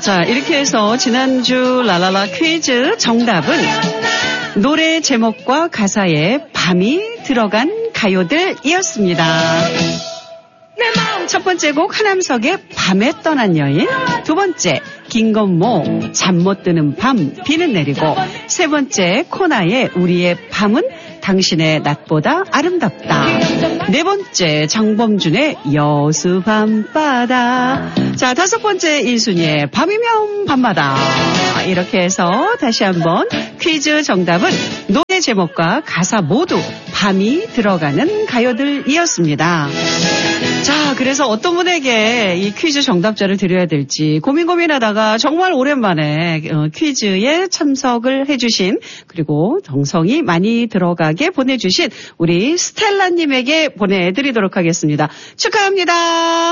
자, 이렇게 해서 지난주 라라라 퀴즈 정답은 노래 제목과 가사에 밤이 들어간 가요들이었습니다. 첫 번째 곡 하남석의 밤에 떠난 여인, 두 번째 김건모 잠 못 드는 밤 비는 내리고, 세 번째 코나의 우리의 밤은 당신의 낮보다 아름답다, 네 번째 장범준의 여수 밤바다, 자 다섯 번째 1순위의 밤이면 밤마다. 이렇게 해서 다시 한번 퀴즈 정답은 노래 제목과 가사 모두 밤이 들어가는 가요들이었습니다. 자, 그래서 어떤 분에게 이 퀴즈 정답자를 드려야 될지 고민하다가 정말 오랜만에 퀴즈에 참석을 해주신, 그리고 정성이 많이 들어가게 보내주신 우리 스텔라님에게 보내드리도록 하겠습니다. 축하합니다.